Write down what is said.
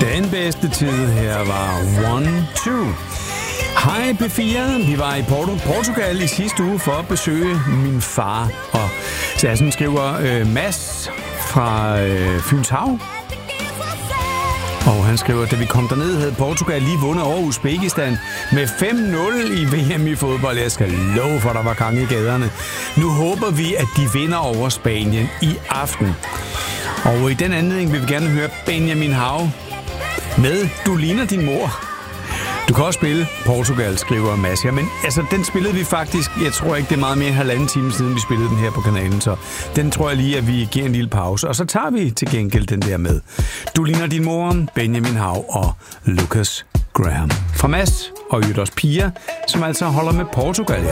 Den bedste tid her var 1-2. Hej P4, vi var i Portugal i sidste uge for at besøge min far. Og Sassen skriver Mads fra Fyns Hav. Og han skriver, da vi kom derned, havde Portugal lige vundet over Uzbekistan med 5-0 i VM i fodbold. Jeg skal love for, der var gang i gaderne. Nu håber vi, at de vinder over Spanien i aften. Og i den anledning vil vi gerne høre Benjamin Hav med Du ligner din mor. Du kan også spille Portugal, skriver Mads her. Men altså, den spillede vi faktisk, jeg tror ikke, det er meget mere end 1,5 time siden, vi spillede den her på kanalen. Så den tror jeg lige, at vi giver en lille pause. Og så tager vi til gengæld den der med Du ligner din mor, Benjamin Hav og Lucas Graham. Fra Mads og Ytters Pia, som altså holder med Portugal.